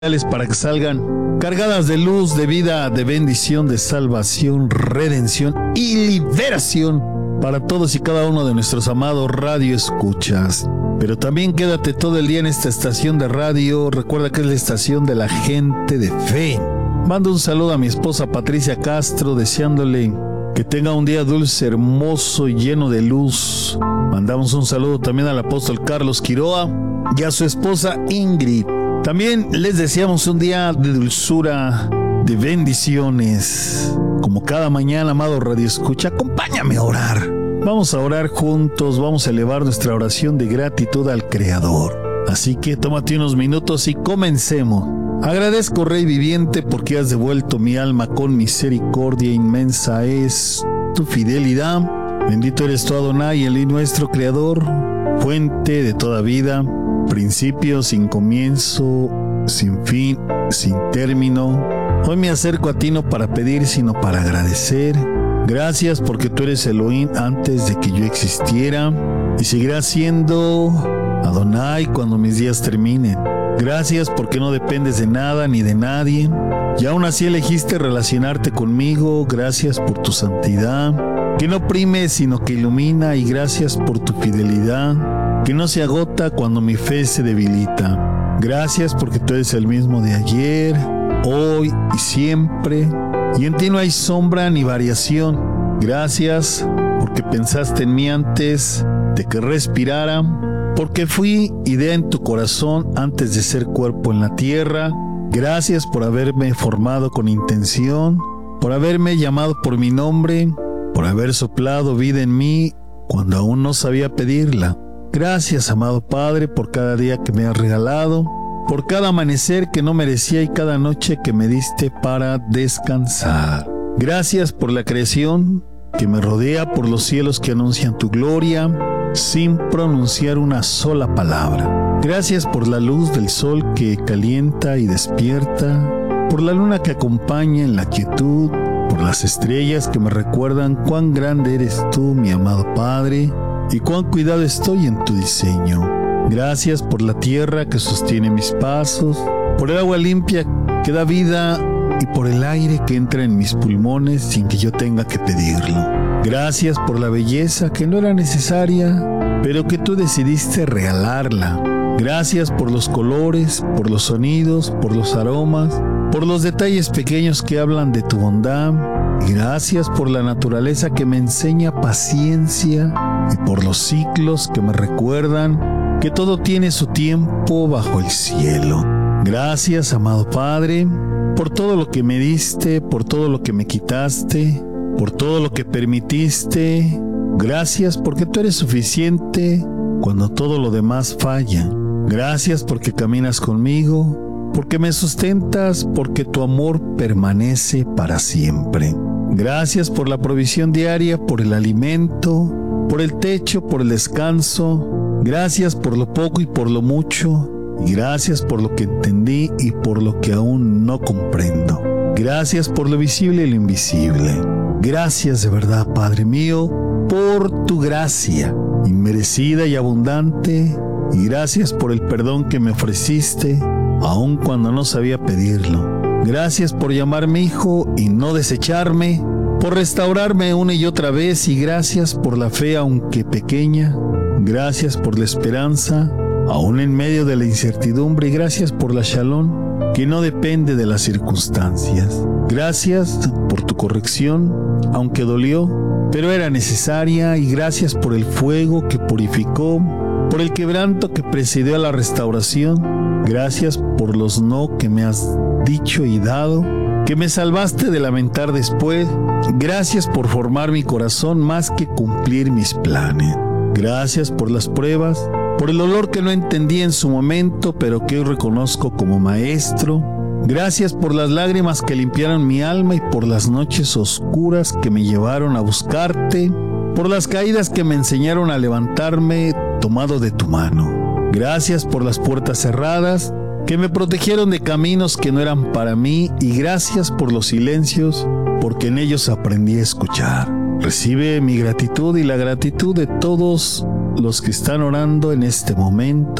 para que salgan cargadas de luz, de vida, de bendición, de salvación, redención y liberación para todos y cada uno de nuestros amados radioescuchas. Pero también quédate todo el día en esta estación de radio. Recuerda que es la estación de la gente de fe. Mando un saludo a mi esposa Patricia Castro, deseándole que tenga un día dulce, hermoso y lleno de luz. Mandamos un saludo también al apóstol Carlos Quiroa y a su esposa Ingrid. También les deseamos un día de dulzura, de bendiciones. Como cada mañana, amado Radio Escucha, acompáñame a orar. Vamos a orar juntos, vamos a elevar nuestra oración de gratitud al Creador. Así que tómate unos minutos y comencemos. Agradezco, Rey viviente, porque has devuelto mi alma con misericordia. Inmensa es tu fidelidad. Bendito eres tú, Adonai, el nuestro Creador, fuente de toda vida, principio sin comienzo, sin fin, sin término. Hoy me acerco a ti no para pedir, sino para agradecer. Gracias porque tú eres Elohim antes de que yo existiera y seguirás siendo Adonai cuando mis días terminen. Gracias porque no dependes de nada ni de nadie y aún así elegiste relacionarte conmigo. Gracias por tu santidad, que no oprime sino que ilumina, y gracias por tu fidelidad, que no se agota cuando mi fe se debilita. Gracias porque tú eres el mismo de ayer, hoy y siempre, y en ti no hay sombra ni variación. Gracias porque pensaste en mí antes de que respirara, porque fui idea en tu corazón antes de ser cuerpo en la tierra. Gracias por haberme formado con intención, por haberme llamado por mi nombre, por haber soplado vida en mí cuando aún no sabía pedirla. Gracias, amado Padre, por cada día que me has regalado, por cada amanecer que no merecía y cada noche que me diste para descansar. Gracias por la creación que me rodea, por los cielos que anuncian tu gloria sin pronunciar una sola palabra. Gracias por la luz del sol que calienta y despierta, por la luna que acompaña en la quietud, por las estrellas que me recuerdan cuán grande eres tú, mi amado Padre, y cuán cuidado estoy en tu diseño. Gracias por la tierra que sostiene mis pasos, por el agua limpia que da vida y por el aire que entra en mis pulmones sin que yo tenga que pedirlo. Gracias por la belleza que no era necesaria, pero que tú decidiste regalarla. Gracias por los colores, por los sonidos, por los aromas, por los detalles pequeños que hablan de tu bondad. Gracias por la naturaleza que me enseña paciencia y por los ciclos que me recuerdan que todo tiene su tiempo bajo el cielo. Gracias, amado Padre, por todo lo que me diste, por todo lo que me quitaste, por todo lo que permitiste. Gracias porque tú eres suficiente cuando todo lo demás falla. Gracias porque caminas conmigo, porque me sustentas, porque tu amor permanece para siempre. Gracias por la provisión diaria, por el alimento, por el techo, por el descanso. Gracias por lo poco y por lo mucho. Y gracias por lo que entendí y por lo que aún no comprendo. Gracias por lo visible y lo invisible. Gracias de verdad, Padre mío, por tu gracia inmerecida y abundante. Y gracias por el perdón que me ofreciste, aun cuando no sabía pedirlo. Gracias por llamarme hijo y no desecharme, por restaurarme una y otra vez, y gracias por la fe, aunque pequeña. Gracias por la esperanza, aún en medio de la incertidumbre, y gracias por la shalom, que no depende de las circunstancias. Gracias por tu corrección, aunque dolió, pero era necesaria, y gracias por el fuego que purificó, por el quebranto que precedió a la restauración. Gracias por los no que me has dicho y dado, que me salvaste de lamentar después. Gracias por formar mi corazón más que cumplir mis planes. Gracias por las pruebas, por el dolor que no entendí en su momento, pero que hoy reconozco como maestro. Gracias por las lágrimas que limpiaron mi alma y por las noches oscuras que me llevaron a buscarte, por las caídas que me enseñaron a levantarme tomado de tu mano. Gracias por las puertas cerradas que me protegieron de caminos que no eran para mí, y gracias por los silencios, porque en ellos aprendí a escuchar. Recibe mi gratitud y la gratitud de todos los que están orando en este momento.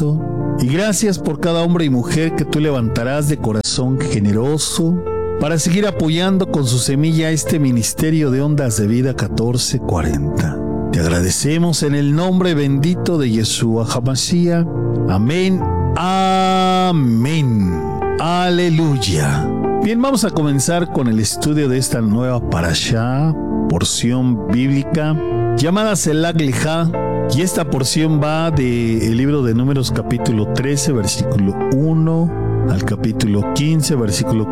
Y gracias por cada hombre y mujer que tú levantarás de corazón generoso para seguir apoyando con su semilla este ministerio de Ondas de Vida 1440. Te agradecemos en el nombre bendito de Yeshua HaMashiach. Amén. Amén. Aleluya. Bien, vamos a comenzar con el estudio de esta nueva parashá, porción bíblica llamada Selach Lejá, y esta porción va del libro de Números capítulo 13, versículo 1 al capítulo 15, versículo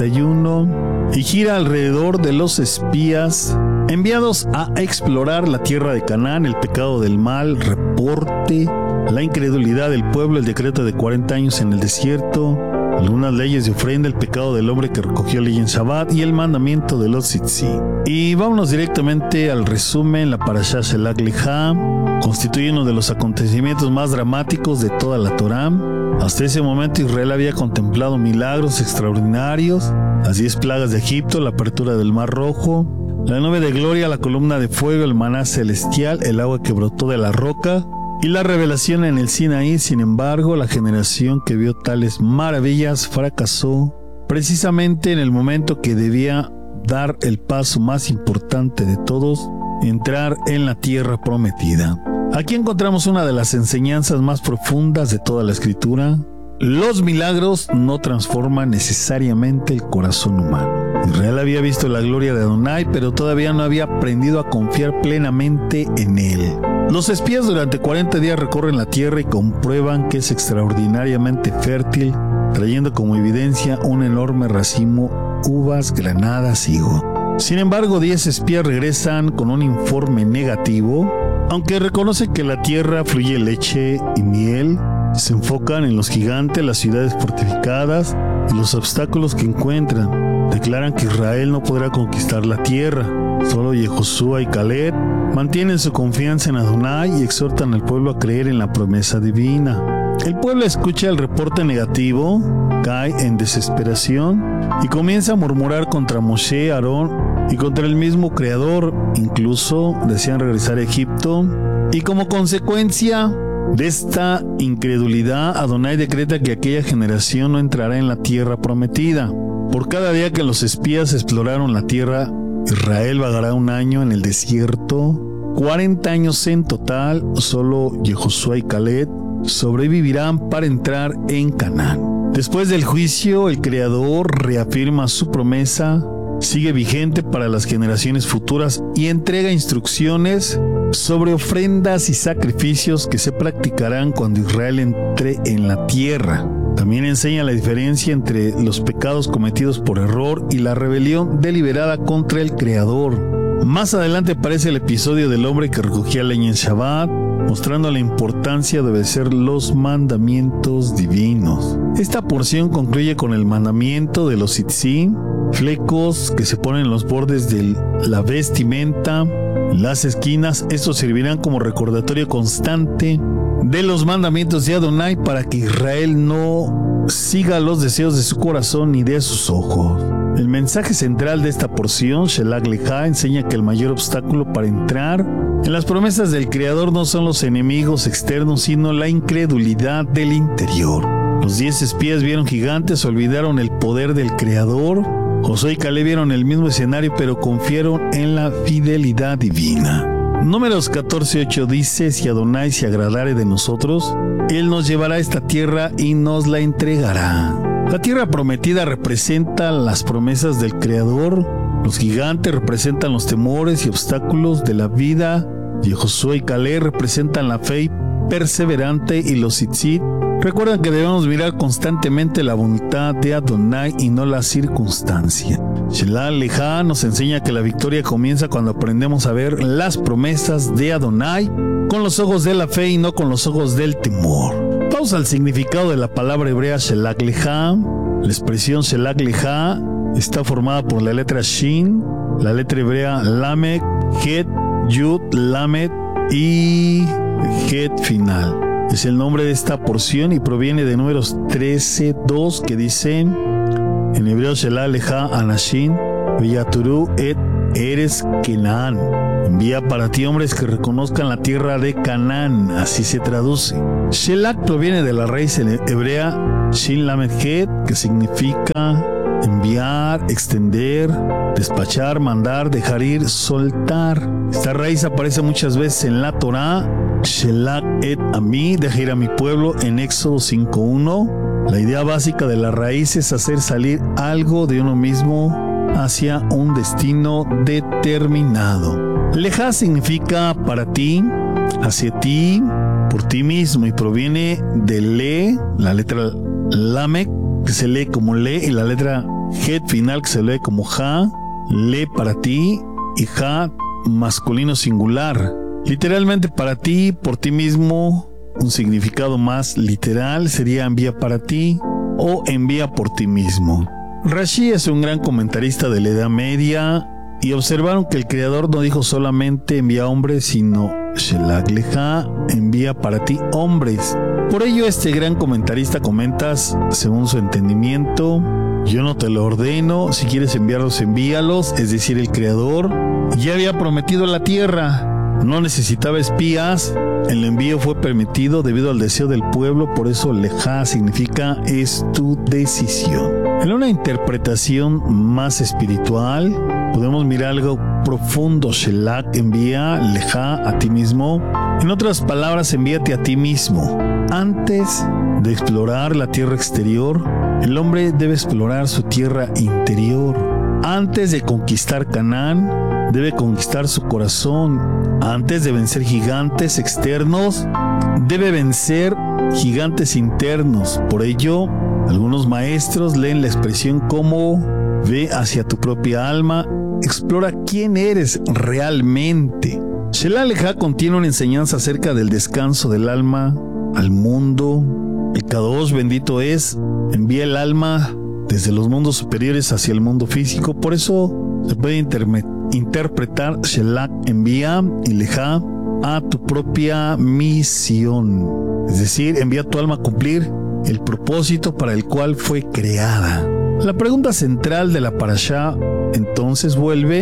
41, y gira alrededor de los espías enviados a explorar la tierra de Canaán, el pecado del mal, reporte, la incredulidad del pueblo, el decreto de 40 años en el desierto, algunas leyes de ofrenda, el pecado del hombre que recogió ley en Shabbat y el mandamiento de los tzitzi. Y vámonos directamente al resumen. La parashá Selach Lejá constituye uno de los acontecimientos más dramáticos de toda la Torá. Hasta ese momento Israel había contemplado milagros extraordinarios, las 10 plagas de Egipto, la apertura del Mar Rojo, la nube de gloria, la columna de fuego, el maná celestial, el agua que brotó de la roca y la revelación en el Sinaí. Sin embargo, la generación que vio tales maravillas fracasó precisamente en el momento que debía dar el paso más importante de todos, entrar en la tierra prometida. Aquí encontramos una de las enseñanzas más profundas de toda la Escritura. Los milagros no transforman necesariamente el corazón humano. Israel había visto la gloria de Adonai, pero todavía no había aprendido a confiar plenamente en él. Los espías durante 40 días recorren la tierra y comprueban que es extraordinariamente fértil, trayendo como evidencia un enorme racimo, uvas, granadas, higo. Sin embargo, 10 espías regresan con un informe negativo. Aunque reconocen que la tierra fluye leche y miel, se enfocan en los gigantes, las ciudades fortificadas y los obstáculos que encuentran. Declaran que Israel no podrá conquistar la tierra. Solo Yehoshua y Caleb mantienen su confianza en Adonai y exhortan al pueblo a creer en la promesa divina. El pueblo escucha el reporte negativo, cae en desesperación y comienza a murmurar contra Moshe, Aarón y contra el mismo Creador. Incluso desean regresar a Egipto, y como consecuencia de esta incredulidad, Adonai decreta que aquella generación no entrará en la tierra prometida. Por cada día que los espías exploraron la tierra, Israel vagará un año en el desierto, 40 años en total. Solo Yehoshua y Caleb sobrevivirán para entrar en Canaán. Después del juicio, el Creador reafirma su promesa, sigue vigente para las generaciones futuras y entrega instrucciones sobre ofrendas y sacrificios que se practicarán cuando Israel entre en la tierra. También enseña la diferencia entre los pecados cometidos por error y la rebelión deliberada contra el Creador. Más adelante aparece el episodio del hombre que recogía leña en Shabbat, mostrando la importancia de obedecer los mandamientos divinos. Esta porción concluye con el mandamiento de los tzitzim, flecos que se ponen en los bordes de la vestimenta, en las esquinas. Estos servirán como recordatorio constante de los mandamientos de Adonai para que Israel no siga los deseos de su corazón ni de sus ojos. El mensaje central de esta porción, Selach Lejá, enseña que el mayor obstáculo para entrar en las promesas del Creador no son los enemigos externos, sino la incredulidad del interior. Los 10 espías vieron gigantes, olvidaron el poder del Creador. Josué y Caleb vieron el mismo escenario, pero confiaron en la fidelidad divina. Números 14:8 dice: si Adonai se agradare de nosotros, Él nos llevará a esta tierra y nos la entregará. La tierra prometida representa las promesas del Creador. Los gigantes representan los temores y obstáculos de la vida. Yehoshua y Caleb representan la fe perseverante, y los tzitzit recuerdan que debemos mirar constantemente la voluntad de Adonai y no la circunstancia. Selach Lejá nos enseña que la victoria comienza cuando aprendemos a ver las promesas de Adonai con los ojos de la fe y no con los ojos del temor. Vamos al significado de la palabra hebrea Selach Lejá. La expresión Selach Lejá está formada por la letra Shin, la letra hebrea Lamed, Het, Yud, Lamed y Het final. Es el nombre de esta porción y proviene de Números 13:2, que dice en hebreo: Selach Lejá Anashim Veyaturu et Eres Kenaan. Envía para ti hombres que reconozcan la tierra de Canaán. Así se traduce. Shelach proviene de la raíz hebrea Shin Lamed Het, que significa enviar, extender, despachar, mandar, dejar ir, soltar. Esta raíz aparece muchas veces en la Torá. Shelach et Ami, deja ir a mi pueblo, en Éxodo 5:1. La idea básica de la raíz es hacer salir algo de uno mismo hacia un destino determinado. Lejá significa para ti, hacia ti, por ti mismo, y proviene de le, la letra Lamek, que se lee como le, y la letra Het final, que se lee como ja, le para ti, y ja masculino singular. Literalmente para ti, por ti mismo. Un significado más literal sería envía para ti o envía por ti mismo. Rashi es un gran comentarista de la Edad Media y observaron que el Creador no dijo solamente envía hombres, sino Shelach Lejá, envía para ti hombres. Por ello este gran comentarista comenta, según su entendimiento, yo no te lo ordeno, si quieres enviarlos, envíalos, es decir, el Creador ya había prometido la tierra. No necesitaba espías, el envío fue permitido debido al deseo del pueblo, por eso Lejá significa es tu decisión. En una interpretación más espiritual, podemos mirar algo profundo. Shelach envía, Lejá a ti mismo. En otras palabras, envíate a ti mismo. Antes de explorar la tierra exterior, el hombre debe explorar su tierra interior. Antes de conquistar Canaán, debe conquistar su corazón. Antes de vencer gigantes externos, debe vencer gigantes internos. Por ello, algunos maestros leen la expresión como ve hacia tu propia alma, explora quién eres realmente. Shelach Lejá contiene una enseñanza acerca del descanso del alma al mundo. El Kadosh bendito es, envía el alma desde los mundos superiores hacia el mundo físico. Por eso se puede interpretar Shelach envía y Lejá a tu propia misión. Es decir, envía tu alma a cumplir el propósito para el cual fue creada. La pregunta central de la parashá entonces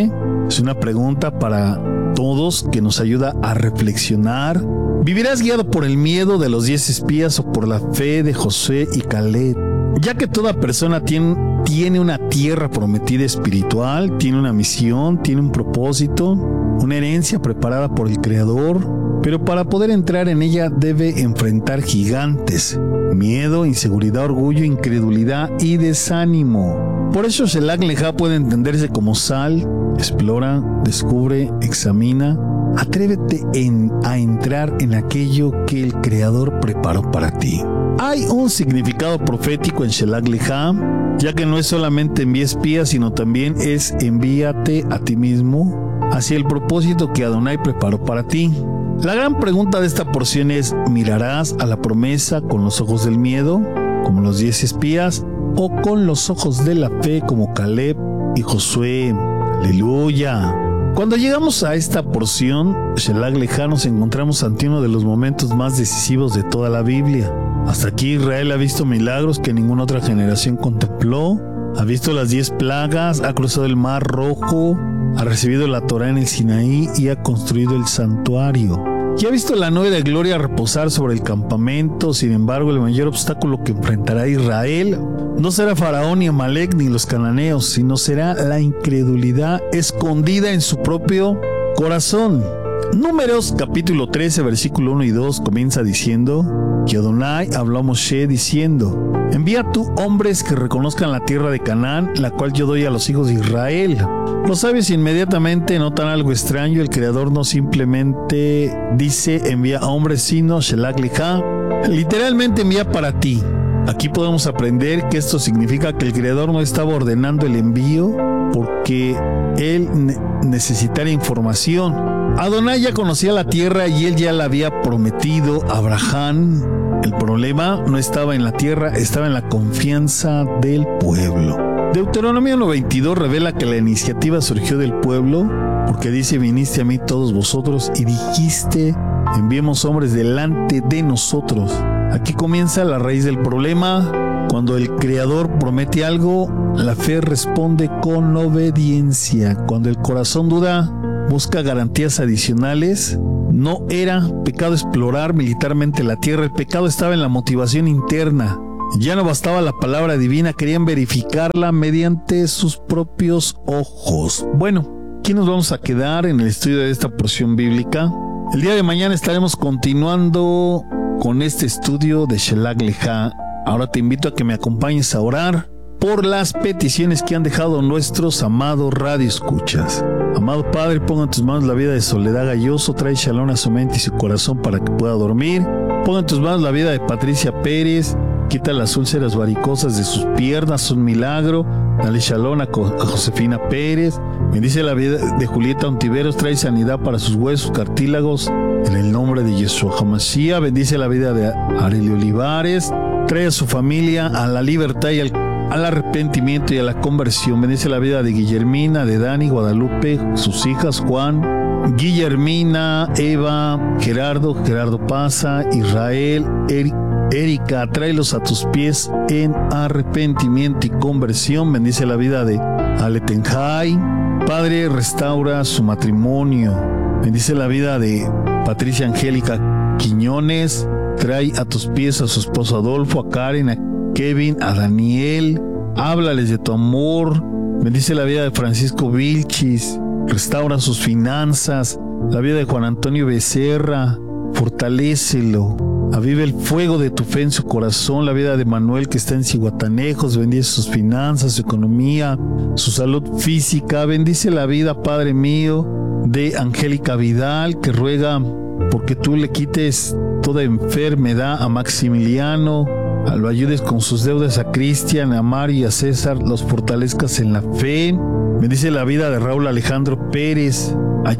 es una pregunta para todos que nos ayuda a reflexionar. ¿Vivirás guiado por el miedo de los 10 espías o por la fe de Josué y Caleb? Ya que toda persona tiene una tierra prometida espiritual, tiene una misión, tiene un propósito, una herencia preparada por el Creador, pero para poder entrar en ella debe enfrentar gigantes: miedo, inseguridad, orgullo, incredulidad y desánimo. Por eso Shelach Lejá puede entenderse como sal, explora, descubre, examina. Atrévete a entrar en aquello que el Creador preparó para ti. Hay un significado profético en Shelach Lejá, ya que no es solamente envía espías, sino también es envíate a ti mismo hacia el propósito que Adonai preparó para ti. La gran pregunta de esta porción es: ¿mirarás a la promesa con los ojos del miedo, como los 10 espías, o con los ojos de la fe, como Caleb y Josué? ¡Aleluya! Cuando llegamos a esta porción, Shelach Lejá, nos encontramos ante uno de los momentos más decisivos de toda la Biblia. Hasta aquí Israel ha visto milagros que ninguna otra generación contempló, ha visto las 10 plagas, ha cruzado el Mar Rojo, ha recibido la Torá en el Sinaí y ha construido el santuario. Y ha visto la nube de gloria reposar sobre el campamento. Sin embargo, el mayor obstáculo que enfrentará Israel no será Faraón ni Amalek ni los cananeos, sino será la incredulidad escondida en su propio corazón. Números capítulo 13 versículo 1 y 2 comienza diciendo que Adonai habló a Moshe diciendo: envía tú hombres que reconozcan la tierra de Canaán, la cual yo doy a los hijos de Israel. Los sabios inmediatamente notan algo extraño. El Creador no simplemente dice envía a hombres, sino Shelach Lejá, literalmente envía para ti. Aquí podemos aprender que esto significa que el Creador no estaba ordenando el envío porque él necesitara información. Adonai ya conocía la tierra y él ya la había prometido a Abraham. El problema no estaba en la tierra, estaba en la confianza del pueblo. Deuteronomio 1:22 revela que la iniciativa surgió del pueblo, porque dice: viniste a mí todos vosotros y dijiste, enviemos hombres delante de nosotros. Aquí comienza la raíz del problema. Cuando el Creador promete algo, la fe responde con obediencia. Cuando el corazón duda, busca garantías adicionales, No era pecado explorar militarmente la tierra, el pecado estaba en la motivación interna. Ya no bastaba la palabra divina, querían verificarla mediante sus propios ojos. Bueno, aquí nos vamos a quedar en el estudio de esta porción bíblica. El día de mañana estaremos continuando con este estudio de Shelag Lejá. Ahora te invito a que me acompañes a orar por las peticiones que han dejado nuestros amados radioescuchas. Amado Padre, ponga en tus manos la vida de Soledad Galloso, trae shalom a su mente y su corazón para que pueda dormir. Ponga en tus manos la vida de Patricia Pérez, quita las úlceras varicosas de sus piernas, un milagro. Dale shalom a Josefina Pérez. Bendice la vida de Julieta Ontiveros, trae sanidad para sus huesos, cartílagos, en el nombre de Yeshua HaMashiach. Bendice la vida de Arelio Olivares, trae a su familia a la libertad y al arrepentimiento y a la conversión. Bendice la vida de Guillermina, de Dani, Guadalupe, sus hijas, Juan, Guillermina, Eva, Gerardo Paza, Israel, Erika, tráelos a tus pies en arrepentimiento y conversión. Bendice la vida de Aletenjay. Padre, restaura su matrimonio. Bendice la vida de Patricia Angélica Quiñones. Trae a tus pies a su esposo Adolfo, a Karen, a Kevin, a Daniel. Háblales de tu amor. Bendice la vida de Francisco Vilchis. Restaura sus finanzas. La vida de Juan Antonio Becerra. Fortalécelo. Aviva el fuego de tu fe en su corazón. La vida de Manuel, que está en Cihuatanejos. Bendice sus finanzas, su economía, su salud física. Bendice la vida, Padre mío, de Angélica Vidal, que ruega porque tú le quites toda enfermedad a Maximiliano, lo ayudes con sus deudas a Cristian, a Mario y a César, los fortalezcas en la fe. Bendice la vida de Raúl Alejandro Pérez.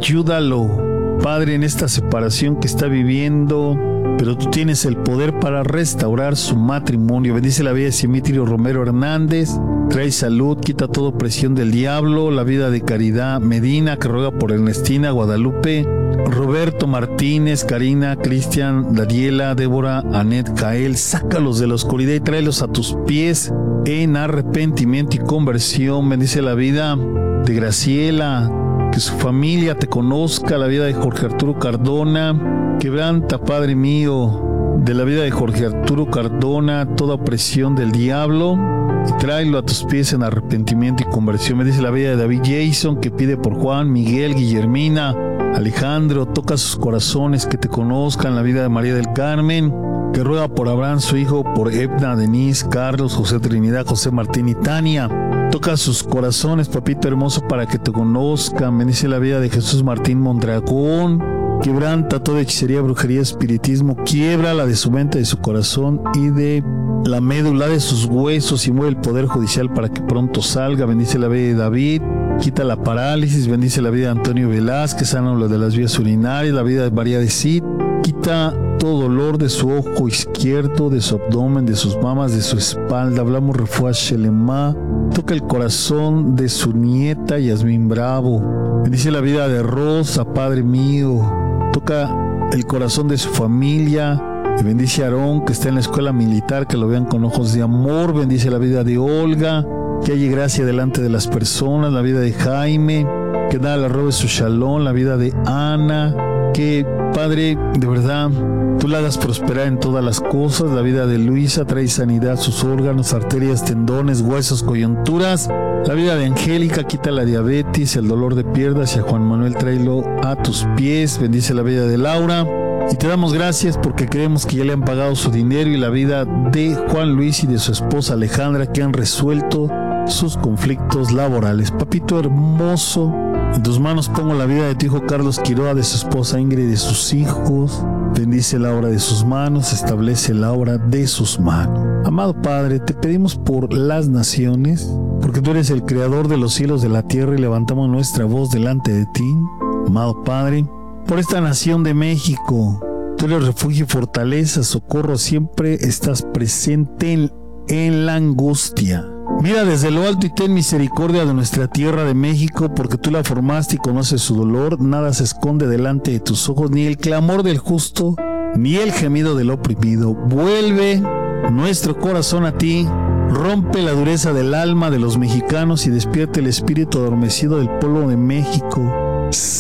Ayúdalo, Padre, en esta separación que está viviendo, pero tú tienes el poder para restaurar su matrimonio. Bendice la vida de Simitrio Romero Hernández. Trae salud, quita toda opresión del diablo. La vida de Caridad Medina, que ruega por Ernestina, Guadalupe, Roberto Martínez, Karina, Cristian, Daniela, Débora, Anet, Jael. Sácalos de la oscuridad y tráelos a tus pies en arrepentimiento y conversión. Bendice la vida de Graciela, que su familia te conozca. La vida de Jorge Arturo Cardona. Quebranta, Padre mío, de la vida de Jorge Arturo Cardona toda opresión del diablo y tráelo a tus pies en arrepentimiento y conversión. Me dice la vida de David Jason, que pide por Juan, Miguel, Guillermina, Alejandro. Toca sus corazones que te conozcan. La vida de María del Carmen, que ruega por Abraham su hijo, por Edna, Denise, Carlos, José Trinidad, José Martín y Tania. Toca sus corazones, papito hermoso, para que te conozcan. Bendice la vida de Jesús Martín Mondragón. Quebranta toda hechicería, brujería, espiritismo. Quiebra la de su mente, de su corazón y de la médula de sus huesos, y mueve el poder judicial para que pronto salga. Bendice la vida de David. Quita la parálisis. Bendice la vida de Antonio Velázquez. Sana lo de las vías urinarias. La vida de María de Cid. Quita todo dolor de su ojo izquierdo, de su abdomen, de sus mamas, de su espalda. Hablamos refuá Shelema. Toca el corazón de su nieta Yasmín Bravo. Bendice la vida de Rosa, Padre mío. Toca el corazón de su familia. Y bendice a Aarón, que está en la escuela militar, que lo vean con ojos de amor. Bendice la vida de Olga, que haya gracia delante de las personas. La vida de Jaime, que da la robe su shalom. La vida de Ana, que, Padre, de verdad, tú la hagas prosperar en todas las cosas. La vida de Luisa, trae sanidad a sus órganos, arterias, tendones, huesos, coyunturas. La vida de Angélica, quita la diabetes, el dolor de piernas, y a Juan Manuel tráelo a tus pies. Bendice la vida de Laura. Y te damos gracias porque creemos que ya le han pagado su dinero, y la vida de Juan Luis y de su esposa Alejandra, que han resuelto sus conflictos laborales. Papito hermoso, en tus manos pongo la vida de tu hijo Carlos Quiroa, de su esposa Ingrid y de sus hijos. Bendice la obra de sus manos, establece la obra de sus manos. Amado Padre, te pedimos por las naciones, porque tú eres el creador de los cielos, de la tierra, y levantamos nuestra voz delante de ti. Amado Padre, por esta nación de México, tú eres refugio y fortaleza, socorro, siempre estás presente en la angustia. Mira desde lo alto y ten misericordia de nuestra tierra de México, porque tú la formaste y conoces su dolor. Nada se esconde delante de tus ojos, ni el clamor del justo, ni el gemido del oprimido. Vuelve nuestro corazón a ti, rompe la dureza del alma de los mexicanos y despierta el espíritu adormecido del pueblo de México.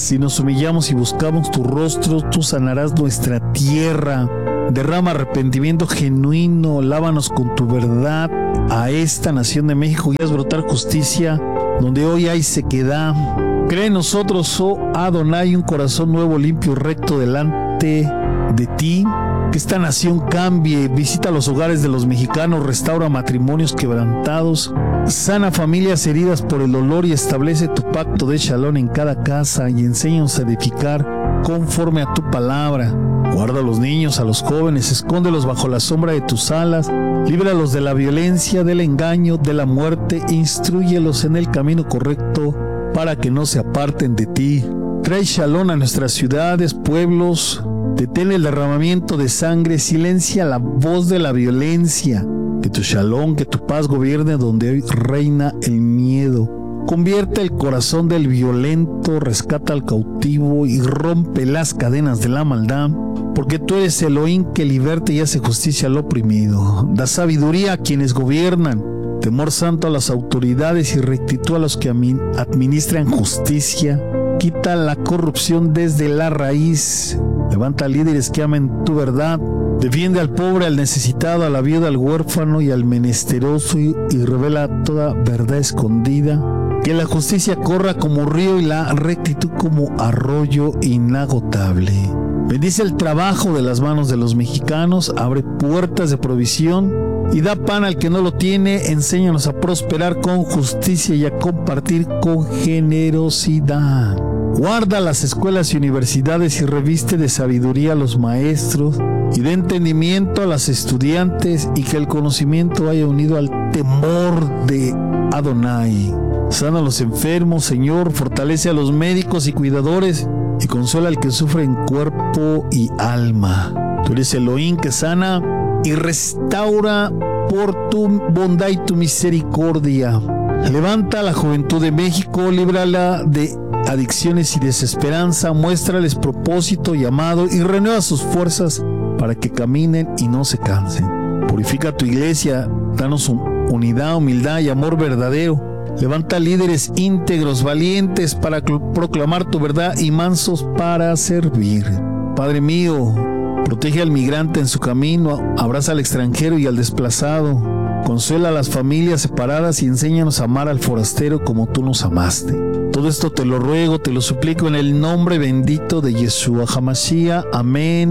Si nos humillamos y buscamos tu rostro, tú sanarás nuestra tierra. Derrama arrepentimiento genuino, lávanos con tu verdad a esta nación de México y haz brotar justicia donde hoy hay sequedad. Crea en nosotros, oh Adonai, un corazón nuevo, limpio y recto delante de ti. Que esta nación cambie, visita los hogares de los mexicanos, restaura matrimonios quebrantados, sana familias heridas por el dolor y establece tu pacto de Shalom en cada casa y enséñanos a edificar conforme a tu palabra. Guarda a los niños, a los jóvenes, escóndelos bajo la sombra de tus alas, líbralos de la violencia, del engaño, de la muerte, instrúyelos en el camino correcto para que no se aparten de ti. Trae Shalom a nuestras ciudades, pueblos. Detén el derramamiento de sangre, silencia la voz de la violencia. Que tu Shalom, que tu paz gobierne donde hoy reina el miedo. Convierte el corazón del violento, rescata al cautivo y rompe las cadenas de la maldad. Porque tú eres Elohim que liberta y hace justicia al oprimido. Da sabiduría a quienes gobiernan, temor santo a las autoridades y rectitud a los que administran justicia. Quita la corrupción desde la raíz. Levanta líderes que amen tu verdad. Defiende al pobre, al necesitado, a la viuda, al huérfano y al menesteroso y revela toda verdad escondida. Que la justicia corra como río y la rectitud como arroyo inagotable. Bendice el trabajo de las manos de los mexicanos, abre puertas de provisión y da pan al que no lo tiene. Enséñanos a prosperar con justicia y a compartir con generosidad. Guarda las escuelas y universidades y reviste de sabiduría a los maestros y de entendimiento a las estudiantes, y que el conocimiento haya unido al temor de Adonai. Sana a los enfermos, Señor, fortalece a los médicos y cuidadores y consuela al que sufre en cuerpo y alma. Tú eres Elohim que sana y restaura por tu bondad y tu misericordia. Levanta a la juventud de México, líbrala de adicciones y desesperanza, muéstrales propósito y llamado y renueva sus fuerzas para que caminen y no se cansen. Purifica tu iglesia, danos unidad, humildad y amor verdadero. Levanta líderes íntegros, valientes para proclamar tu verdad y mansos para servir. Padre mío, protege al migrante en su camino, abraza al extranjero y al desplazado. Consuela a las familias separadas y enséñanos a amar al forastero como tú nos amaste. Todo esto te lo ruego, te lo suplico en el nombre bendito de Yeshua HaMashiach. Amén,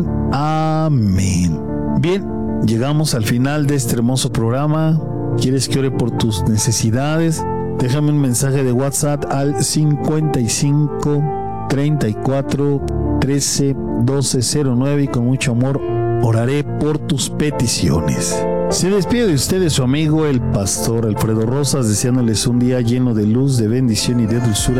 amén. Bien, llegamos al final de este hermoso programa. ¿Quieres que ore por tus necesidades? Déjame un mensaje de WhatsApp al 55 34 13 12 09 y con mucho amor oraré por tus peticiones. Se despide de ustedes su amigo el pastor Alfredo Rosas, deseándoles un día lleno de luz, de bendición y de dulzura.